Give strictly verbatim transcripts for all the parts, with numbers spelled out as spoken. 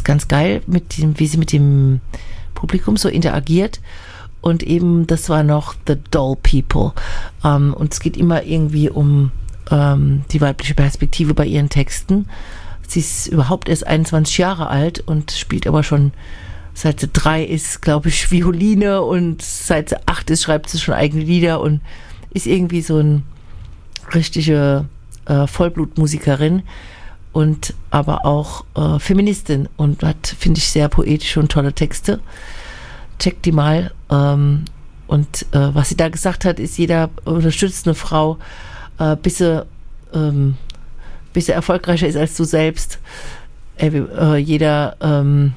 ist ganz geil, mit dem, wie sie mit dem Publikum so interagiert. Und eben, das war noch The Doll People. Ähm, und es geht immer irgendwie um ähm, die weibliche Perspektive bei ihren Texten. Sie ist überhaupt erst einundzwanzig Jahre alt und spielt aber schon, seit sie drei ist, glaube ich, Violine, und seit sie acht ist, schreibt sie schon eigene Lieder und ist irgendwie so eine richtige äh, Vollblutmusikerin und aber auch äh, Feministin und hat, finde ich, sehr poetische und tolle Texte. Checkt die mal. Ähm, und äh, was sie da gesagt hat, ist, jeder unterstützt eine Frau, äh, bis sie, ähm, bis sie erfolgreicher ist als du selbst. Äh, äh, jeder ähm,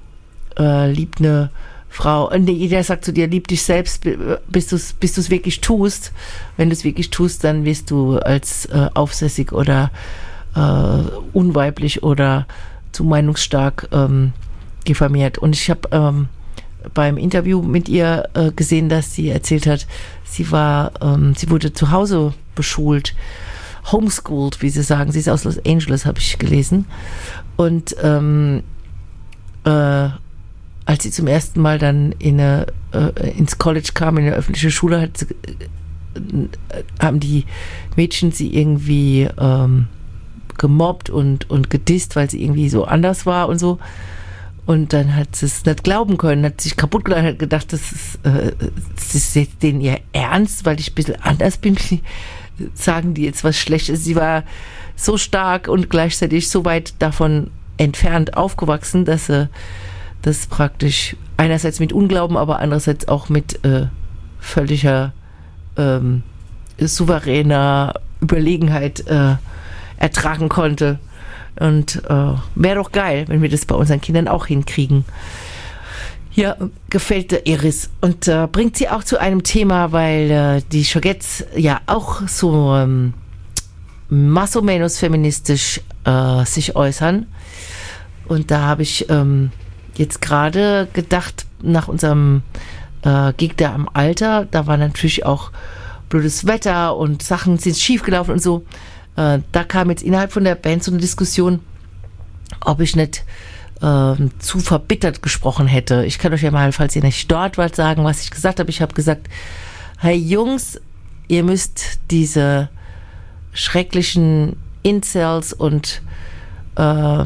äh, liebt eine Frau. Und jeder sagt zu dir, lieb dich selbst, bis du es bis du's wirklich tust. Wenn du es wirklich tust, dann wirst du als äh, aufsässig oder äh, unweiblich oder zu meinungsstark ähm, diffamiert. Und ich habe ähm, beim Interview mit ihr äh, gesehen, dass sie erzählt hat, sie war, ähm, sie wurde zu Hause beschult, homeschooled, wie sie sagen. Sie ist aus Los Angeles, habe ich gelesen. Und ähm, äh, als sie zum ersten Mal dann in eine, äh, ins College kam, in eine öffentliche Schule, hat sie, äh, haben die Mädchen sie irgendwie ähm, gemobbt und, und gedisst, weil sie irgendwie so anders war und so. Und dann hat sie es nicht glauben können, hat sich kaputt gelacht, hat gedacht, das ist, äh, das ist jetzt denen ihr Ernst, weil ich ein bisschen anders bin. Sagen die jetzt was Schlechtes? Sie war so stark und gleichzeitig so weit davon entfernt aufgewachsen, dass sie das praktisch einerseits mit Unglauben, aber andererseits auch mit äh, völliger ähm, souveräner Überlegenheit äh, ertragen konnte. Und äh, wäre doch geil, wenn wir das bei unseren Kindern auch hinkriegen. Ja, gefällt der Iris und äh, bringt sie auch zu einem Thema, weil äh, die Chogettes ja auch so ähm, más o menos feministisch äh, sich äußern. Und da habe ich ähm, jetzt gerade gedacht, nach unserem äh, Gig da am Alter, da war natürlich auch blödes Wetter und Sachen sind schiefgelaufen und so. Äh, da kam jetzt innerhalb von der Band so eine Diskussion, ob ich nicht äh, zu verbittert gesprochen hätte. Ich kann euch ja mal, falls ihr nicht dort wart, sagen, was ich gesagt habe. Ich habe gesagt, hey Jungs, ihr müsst diese schrecklichen Incels und äh,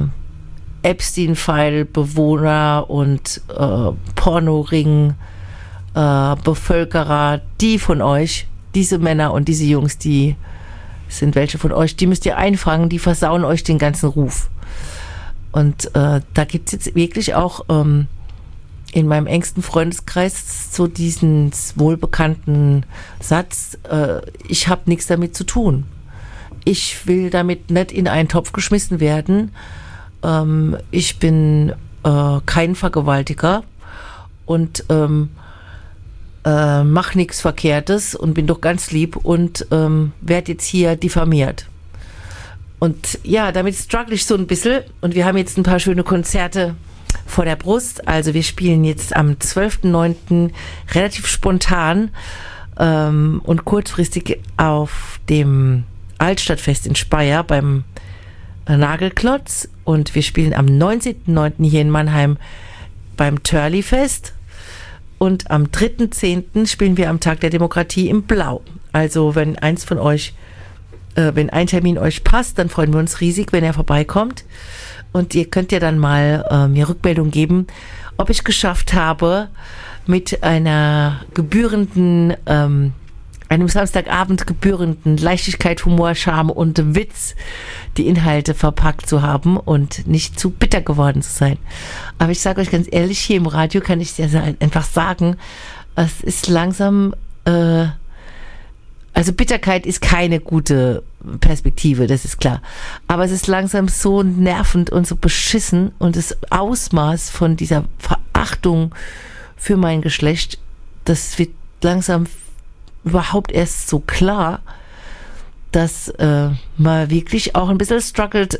Epstein-File-Bewohner und äh, Pornoring-Bevölkerer, die von euch, diese Männer und diese Jungs, die sind welche von euch, die müsst ihr einfangen, die versauen euch den ganzen Ruf. Und äh, da gibt es jetzt wirklich auch ähm, in meinem engsten Freundeskreis so diesen wohlbekannten Satz, äh, ich habe nichts damit zu tun. Ich will damit nicht in einen Topf geschmissen werden. Ähm, ich bin äh, kein Vergewaltiger und ähm, äh, mach nichts Verkehrtes und bin doch ganz lieb und ähm, werde jetzt hier diffamiert. Und ja, damit struggle ich so ein bisschen und wir haben jetzt ein paar schöne Konzerte vor der Brust. Also wir spielen jetzt am zwölften neunten relativ spontan ähm, und kurzfristig auf dem Altstadtfest in Speyer beim Nagelklotz und wir spielen am neunzehnten neunten hier in Mannheim beim Törli-Fest und am dritten zehnten spielen wir am Tag der Demokratie im Blau. Also wenn eins von euch, äh, wenn ein Termin euch passt, dann freuen wir uns riesig, wenn er vorbeikommt und ihr könnt ja dann mal äh, mir Rückmeldung geben, ob ich geschafft habe, mit einer gebührenden ähm, einem Samstagabend gebührenden Leichtigkeit, Humor, Charme und Witz die Inhalte verpackt zu haben und nicht zu bitter geworden zu sein. Aber ich sage euch ganz ehrlich, hier im Radio kann ich dir einfach sagen, es ist langsam, äh, also Bitterkeit ist keine gute Perspektive, das ist klar. Aber es ist langsam so nervend und so beschissen und das Ausmaß von dieser Verachtung für mein Geschlecht, das wird langsam überhaupt erst so klar, dass äh, man wirklich auch ein bisschen struggelt,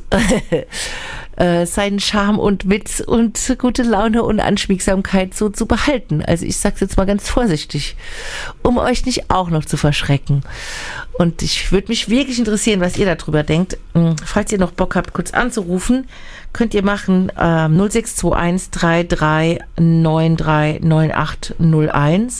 äh, seinen Charme und Witz und gute Laune und Anschmiegsamkeit so zu behalten. Also ich sag's jetzt mal ganz vorsichtig, um euch nicht auch noch zu verschrecken. Und ich würde mich wirklich interessieren, was ihr darüber denkt. Falls ihr noch Bock habt, kurz anzurufen, könnt ihr machen äh, null sechs zwei eins drei drei neun drei neun acht null eins.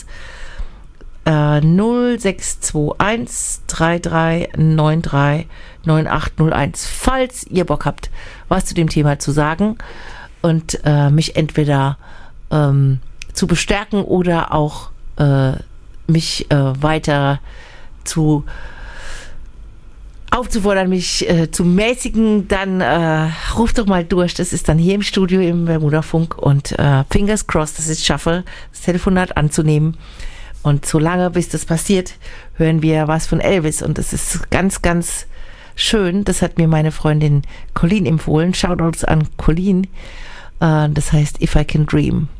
null sechs zwei eins drei drei neun drei neun acht null eins, falls ihr Bock habt, was zu dem Thema zu sagen und äh, mich entweder ähm, zu bestärken oder auch äh, mich äh, weiter zu aufzufordern, mich äh, zu mäßigen, dann äh, ruft doch mal durch. Das ist dann hier im Studio im Bermuda-Funk und äh, fingers crossed, dass ich es schaffe, das Telefonat anzunehmen. Und solange bis das passiert, hören wir was von Elvis. Und das ist ganz, ganz schön. Das hat mir meine Freundin Colleen empfohlen. Shoutouts an Colleen. Uh, das heißt If I Can Dream.